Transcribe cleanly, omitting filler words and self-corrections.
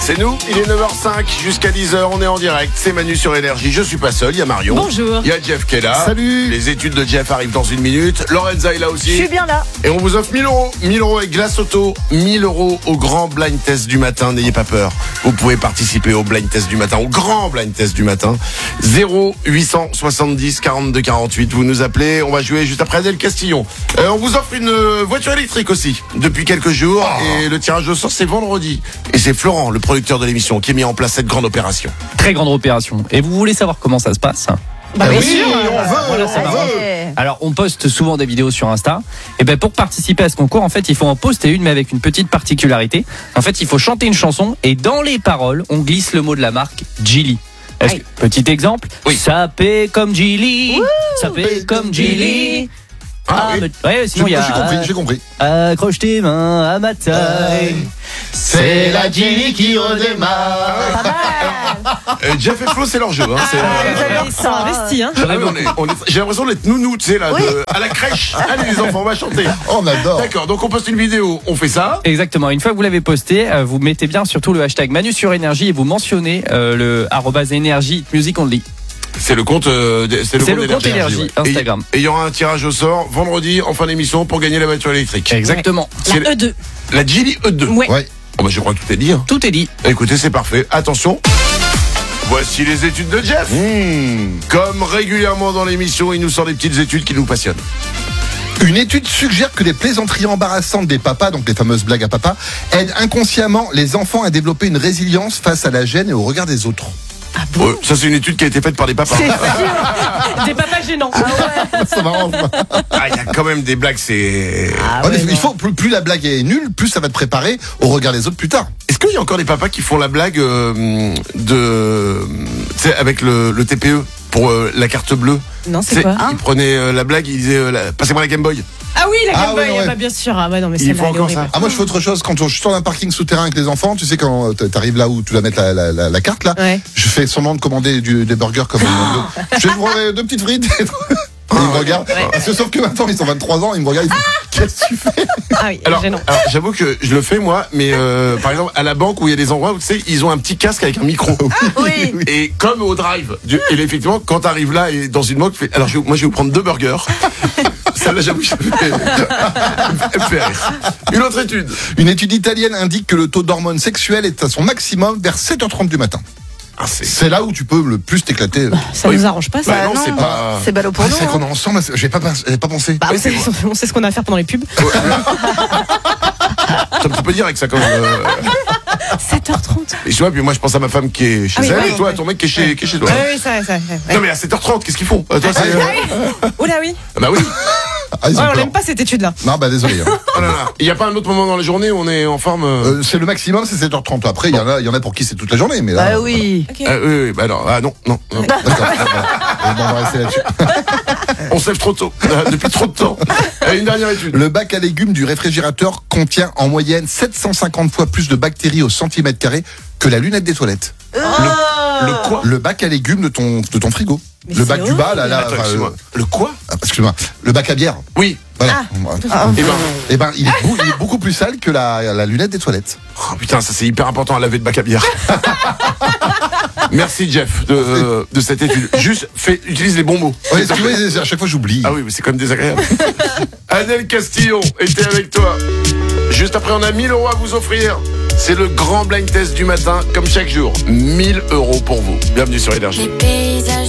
C'est nous, il est 9h05 jusqu'à 10h, on est en direct, c'est Manu sur Énergie, je suis pas seul, il y a Marion. Bonjour. Il y a Jeff qui est là. Salut. Les études de Jeff arrivent dans une minute, Lorenza est là aussi. Je suis bien là. Et on vous offre 1000 euros. 1000 euros avec Glace Auto, 1000 euros au grand blind test du matin, n'ayez pas peur. Vous pouvez participer au blind test du matin, au grand blind test du matin. 0870 42 48, vous nous appelez, on va jouer juste après Adèle Castillon. On vous offre une voiture électrique aussi, depuis quelques jours, et le tirage au sort c'est vendredi. Et c'est Florent, le producteur de l'émission, qui a mis en place cette grande opération. Très grande opération. Et vous voulez savoir comment ça se passe ? Bah oui, bien sûr. on veut, Voilà, ça on m'arrange. veut. Alors, on poste souvent des vidéos sur Insta. Et ben, pour participer à ce concours, en fait, il faut en poster une, mais avec une petite particularité. En fait, il faut chanter une chanson et dans les paroles, on glisse le mot de la marque Geely. Petit exemple. Oui. Ça paie comme Geely. Ça paie comme Geely. Oui. Ouais, sinon il y a. J'ai compris. Accroche tes mains à ma taille. C'est la Geely qui redémarre. Jeff et Flo, c'est leur jeu. Hein. Ils sont investis, hein. Ah oui, j'ai l'impression d'être nounou, tu sais, là, à la crèche. Allez les enfants, on va chanter. On adore. D'accord, donc on poste une vidéo, on fait ça. Exactement. Une fois que vous l'avez posté, vous mettez bien surtout le hashtag Manu sur Énergie et vous mentionnez le @Énergie Music Only. C'est le compte, C'est le compte Énergie Instagram. Et il y aura un tirage au sort vendredi en fin d'émission pour gagner la voiture électrique. Exactement. C'est La E2. la Geely E2. Ouais. Ouais. Oh bah je crois que tout est dit. Hein. Tout est dit. Écoutez, c'est parfait. Attention. Voici les études de Jeff. Comme régulièrement dans l'émission, il nous sort des petites études qui nous passionnent. Une étude suggère que les plaisanteries embarrassantes des papas, donc les fameuses blagues à papa, aident inconsciemment les enfants à développer une résilience face à la gêne et au regard des autres. Ah bon? Ouais, ça c'est une étude qui a été faite par des papas. C'est sûr. Des papas gênants. Ça m'arrange. Ah, il y a quand même des blagues, c'est... Ouais, mais il faut plus la blague est nulle, plus ça va te préparer au regard des autres plus tard. Est-ce qu'il y a encore des papas qui font la blague tu sais, avec le TPE pour la carte bleue? Non, c'est quoi? Ils prenaient la blague, ils disaient passez-moi la Game Boy. Ah oui, la Game Boy, ouais. bah, bien sûr. Ah ouais, non, mais Il c'est faut encore ça. Ah moi je fais autre chose quand je suis dans un parking souterrain avec les enfants, tu sais quand t'arrives là où tu dois mettre la carte là, Ouais. je fais semblant de commander des burgers comme je vais vous prendre 2 petites frites. Et ils me regardent. Parce que sauf que maintenant ils ont 23 ans, ils me regardent, ils disent qu'est-ce que tu fais? Ah oui, Alors, gênant. j'avoue que je le fais moi, mais par exemple à la banque où il y a des endroits où tu sais ils ont un petit casque avec un micro. Oui. Et comme au drive, et effectivement quand t'arrives là et dans une banque, tu fais, alors moi je vais vous prendre 2 burgers. Celle-là j'avoue, elle me fait rire. Une autre étude. Une étude italienne indique que le taux d'hormones sexuelles est à son maximum vers 7h30 du matin. Ah, C'est là où tu peux le plus t'éclater. Ça Oui. nous arrange pas, ça. Bah non, c'est pas... C'est ballot pour Ah, nous. c'est qu'on est ensemble, j'avais pas pensé. Bah, on sait ce qu'on a à faire pendant les pubs. C'est un petit peu direct ça quand même. 7h30. Et tu vois, puis moi je pense à ma femme qui est chez Ah oui, elle oui. et toi à ton mec qui est chez toi. Oui, ça. Non mais à 7h30, qu'est-ce qu'ils font? Toi, c'est... Oula, oui. Bah oui. Ah, ils ont Ouais, on peur. l'aime pas cette étude-là. Non, bah désolé. Hein. Oh là là. Il n'y a pas un autre moment dans la journée où on est en forme C'est le maximum, c'est 7h30. Après, il y en a pour qui c'est toute la journée, mais là. Bah oui. Ok. oui, bah non, non. D'accord. Bon, on va rester là-dessus. On se lève trop tôt, depuis trop de temps. Une dernière étude. Le bac à légumes du réfrigérateur contient en moyenne 750 fois plus de bactéries au centimètre carré que la lunette des toilettes. Le quoi? Le bac à légumes de ton frigo. Mais Le c'est bac du bas, là, Attends, excuse-moi. Le quoi? excuse-moi. Le bac à bière. Oui. Voilà. Eh ben, Eh ben, il est beaucoup plus sale que la lunette des toilettes. oh, putain, ça c'est hyper important à laver de bac à bière. Merci Jeff de cette étude. Juste, utilise les bons mots. Ouais, tu vois, à chaque fois j'oublie. Ah oui, mais c'est quand même désagréable. Adèle Castillon était avec toi. Juste après, on a 1000 euros à vous offrir. C'est le grand blind test du matin, comme chaque jour. 1000 euros pour vous. Bienvenue sur Énergie. Les paysages